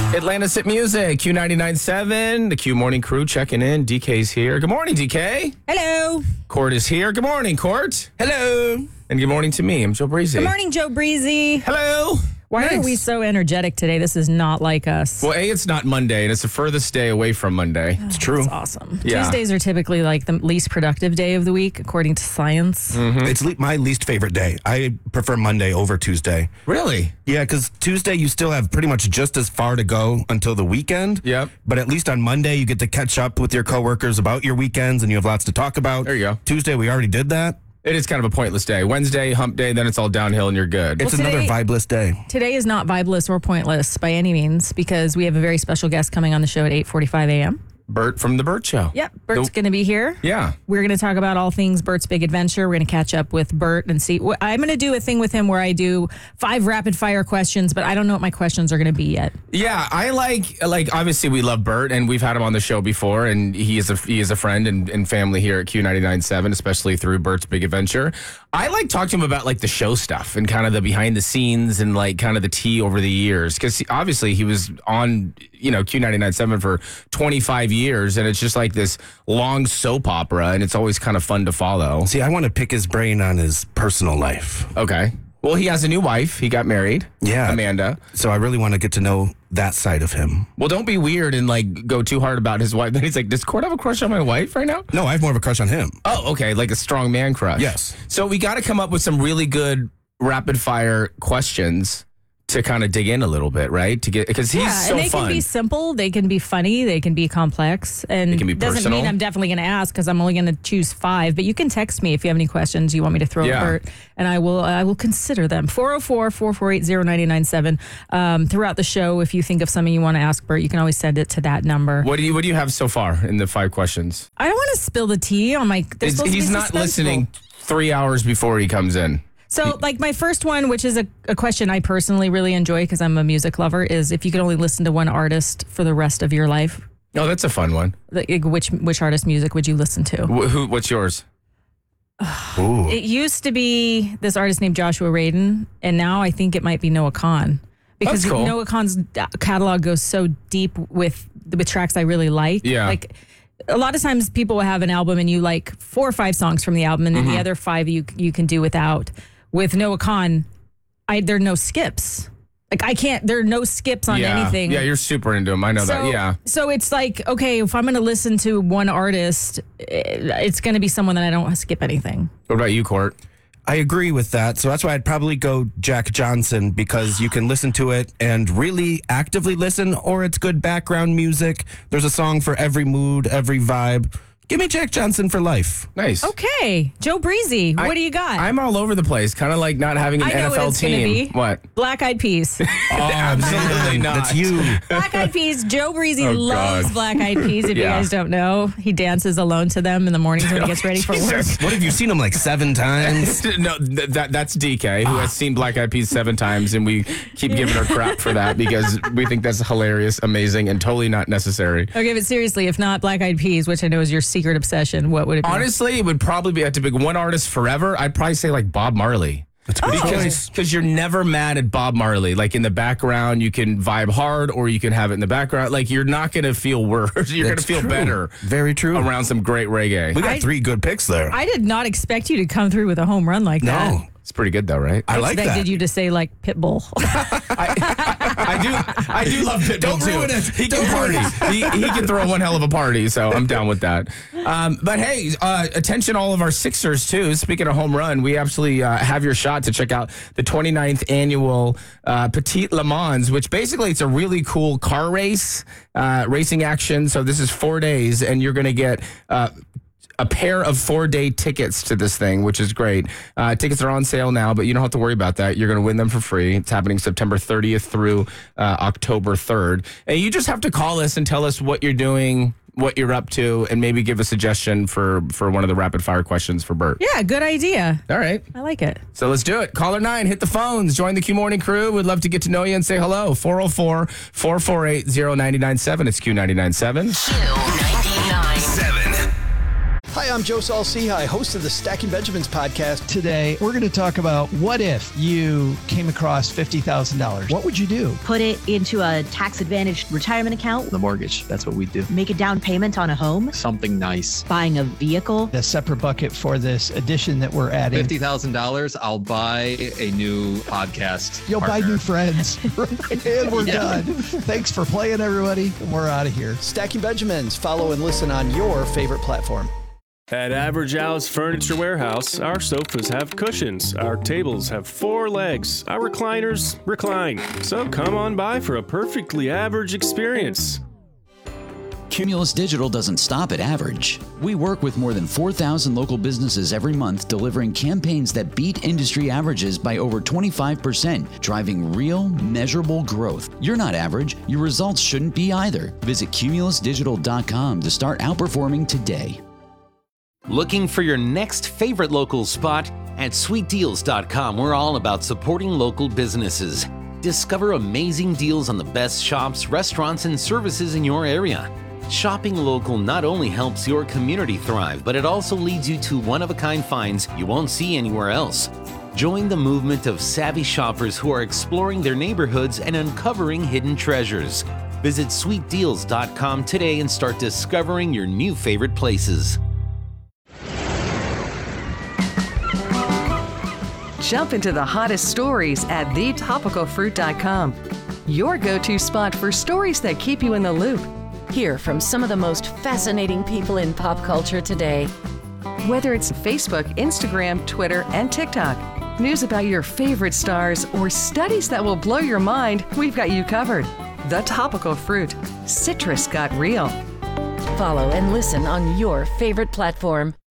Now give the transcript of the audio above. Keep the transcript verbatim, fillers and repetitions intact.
Atlantis Hit Music, Q ninety-nine point seven, the Q Morning Crew checking in. D K's here. Good morning, D K. Hello. Court is here. Good morning, Court. Hello. And good morning to me. I'm Joe Breezy. Good morning, Joe Breezy. Hello. Why Thanks. are we so energetic today? This is not like us. Well, A, it's not Monday, and it's the furthest day away from Monday. It's true. That's awesome. Yeah. Tuesdays are typically like the least productive day of the week, according to science. Mm-hmm. It's le- my least favorite day. I prefer Monday over Tuesday. Really? Yeah, because Tuesday you still have pretty much just as far to go until the weekend. Yep. But at least on Monday you get to catch up with your coworkers about your weekends and you have lots to talk about. There you go. Tuesday we already did that. It is kind of a pointless day. Wednesday, hump day, then it's all downhill and you're good. It's Well, another today- vibeless day. Today is not vibeless or pointless by any means because we have a very special guest coming on the show at eight forty-five a.m. Bert from The Bert Show. Yep, Bert's The- going to be here. Yeah. We're going to talk about all things Bert's Big Adventure. We're going to catch up with Bert and see. I'm going to do a thing with him where I do five rapid fire questions, but I don't know what my questions are going to be yet. Yeah, I like, like obviously we love Bert, and we've had him on the show before, and he is a, he is a friend and, and family here at Q ninety-nine point seven, especially through Bert's Big Adventure. I like talking to him about like the show stuff and kind of the behind the scenes and like kind of the tea over the years, because obviously he was on, you know, Q ninety-nine point seven for twenty-five years, and it's just like this long soap opera, and it's always kind of fun to follow. See, I want to pick his brain on his personal life. Okay. Well, he has a new wife. He got married. Yeah. Amanda. So I really want to get to know that side of him. Well, don't be weird and like go too hard about his wife. Then he's like, does Court have a crush on my wife right now? No, I have more of a crush on him. Oh, okay. Like a strong man crush. Yes. So we got to come up with some really good rapid fire questions to kind of dig in a little bit, right? To get, because he's yeah, so and they fun. can be simple, they can be funny, they can be complex, and They can be doesn't personal. mean I'm definitely going to ask because I'm only going to choose five. But you can text me if you have any questions you want me to throw Yeah. at Bert, and I will. I will consider them. four oh four, four four eight, oh nine nine seven. Um, throughout the show, if you think of something you want to ask Bert, you can always send it to that number. What do you What do you have so far in the five questions? I don't want to spill the tea on my. they're It's- supposed to he's be not suspenseful. listening three hours before he comes in. So, like, my first one, which is a, a question I personally really enjoy because I'm a music lover, is if you could only listen to one artist for the rest of your life, Oh, that's a fun one. like, which which artist music would you listen to? Wh- who? What's yours? Ooh. It used to be this artist named Joshua Radin, and now I think it might be Noah Kahan. Because That's cool. Noah Khan's catalog goes so deep with with tracks I really like. Yeah. Like, a lot of times people will have an album and you like four or five songs from the album, and then Mm-hmm. the other five you you can do without. With Noah Kahan, I there are no skips. Like, I can't, there are no skips on yeah. anything. Yeah, you're super into him. I know that. Yeah. So it's like, okay, if I'm going to listen to one artist, eh, it's going to be someone that I don't skip anything. What about you, Court? I agree with that. So that's why I'd probably go Jack Johnson, because you can listen to it and really actively listen, or it's good background music. There's a song for every mood, every vibe. Give me Jack Johnson for life. Nice. Okay, Joe Breezy, what I- do you got? I'm all over the place, kind of like not having an I know N F L what it's gonna team. be. What? Black Eyed Peas. Absolutely not. That's you. Black Eyed Peas. Joe Breezy Oh, loves God. Black Eyed Peas. If Yeah. you guys don't know, he dances alone to them in the mornings when he gets ready for work. Jesus. What have you seen him like seven times? No, th- that that's D K, who has seen Black Eyed Peas seven times, and we keep giving her crap for that because we think that's hilarious, amazing, and totally not necessary. Okay, but seriously, if not Black Eyed Peas, which I know is your secret obsession, what would it be? Honestly, it would probably be to pick one artist forever. I'd probably say like Bob Marley. That's a good Because choice. because you're never mad at Bob Marley. Like in the background, you can vibe hard, or you can have it in the background. Like you're not gonna feel worse. You're That's gonna feel true. better Very true. around some great reggae. We got I- three good picks there. I did not expect you to come through with a home run like that. no, It's pretty good though, right? I like that. expected you to say like Pitbull. I do. I do love Pitbull Don't too. ruin it. He can party. he, he can throw one hell of a party. So I'm down with that. Um, but hey, uh, attention, all of our Sixers too. Speaking of home run, we actually uh, have your shot to check out the twenty-ninth annual uh, Petite Le Mans, which basically it's a really cool car race, uh, racing action. So this is four days, and you're going to get. Uh, a pair of four-day tickets to this thing, which is great. Uh, tickets are on sale now, but you don't have to worry about that. You're going to win them for free. It's happening September thirtieth through uh, October third. And you just have to call us and tell us what you're doing, what you're up to, and maybe give a suggestion for, for one of the rapid-fire questions for Bert. Yeah, good idea. All right. I like it. So let's do it. Caller nine, hit the phones. Join the Q Morning Crew. We'd love to get to know you and say hello. four oh four, four four eight, oh nine nine seven. It's Q ninety-nine point seven. Q ninety-nine. Seven. Hi, I'm Joe Saul-Sehy, host of the Stacking Benjamins podcast. Today, we're going to talk about what if you came across fifty thousand dollars? What would you do? Put it into a tax-advantaged retirement account. The mortgage, that's what we do. Make a down payment on a home. Something nice. Buying a vehicle. A separate bucket for this addition that we're adding. fifty thousand dollars, I'll buy a new podcast. You'll partner. buy new friends. And we're Yeah. done. Thanks for playing, everybody. And we're out of here. Stacking Benjamins. Follow and listen on your favorite platform. At Average Al's Furniture Warehouse, our sofas have cushions, our tables have four legs, our recliners recline. So come on by for a perfectly average experience. Cumulus Digital doesn't stop at average. We work with more than four thousand local businesses every month, delivering campaigns that beat industry averages by over twenty-five percent, driving real, measurable growth. You're not average. Your results shouldn't be either. Visit cumulus digital dot com to start outperforming today. Looking for your next favorite local spot? At sweet deals dot com, we're all about supporting local businesses. Discover amazing deals on the best shops, restaurants, and services in your area. Shopping local not only helps your community thrive, but it also leads you to one-of-a-kind finds you won't see anywhere else. Join the movement of savvy shoppers who are exploring their neighborhoods and uncovering hidden treasures. Visit sweet deals dot com today and start discovering your new favorite places. Jump into the hottest stories at the topical fruit dot com. Your go-to spot for stories that keep you in the loop. Hear from some of the most fascinating people in pop culture today. Whether it's Facebook, Instagram, Twitter, and TikTok, news about your favorite stars, or studies that will blow your mind, we've got you covered. The Topical Fruit. Citrus got real. Follow and listen on your favorite platform.